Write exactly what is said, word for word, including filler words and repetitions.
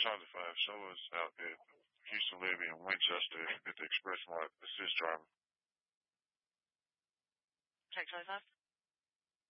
Charlie five, show us out at Houston Levy in Winchester at the Express Mart. Assist driver. Check Charlie five.